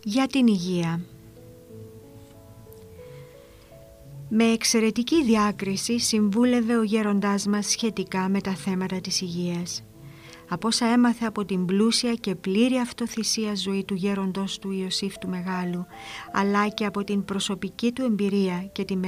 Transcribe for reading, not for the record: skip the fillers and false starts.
Για την υγεία. Με εξαιρετική διάκριση συμβούλευε ο γέροντάς μας σχετικά με τα θέματα της υγείας. Από όσα έμαθε από την πλούσια και πλήρη αυτοθυσία ζωή του γέροντος του Ιωσήφ του Μεγάλου, αλλά και από την προσωπική του εμπειρία και τη